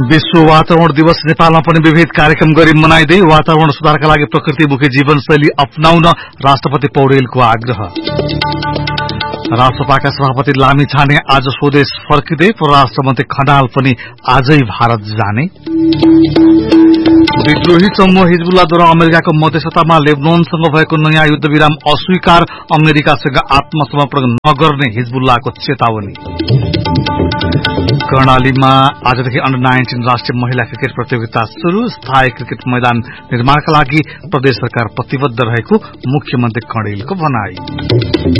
विश्व वातावरण दिवस नेपालमा पनि विविध कार्यक्रम गरी मनाइँदै वातावरण सुधारका लागि प्रकृतिमुखी जीवनशैली अपनाउन राष्ट्रपति पौडेलको आग्रह। राष्ट्रसभाका सभापति लामिछाने आज स्वदेश फर्किँदै, परराष्ट्र मन्त्री खनाल पनि आजै भारत जाने। विद्रोही समूह हिजबुल्लाद्वारा अमेरिकाको मध्यस्थतामा लेबनोनसँग भएको नयाँ युद्धविराम अस्वीकार, अमेरिकासँग आत्मसमर्पण नगर्ने हिजबुल्लाको चेतावनी। कर्णालीमा आजदेखि अन्डर-19 राष्ट्रिय महिला क्रिकेट प्रतियोगिता शुरू, स्थायी क्रिकेट मैदान निर्माणका लागि प्रदेश सरकार प्रतिबद्ध रहेको मुख्यमन्त्री कणेलको भनाई।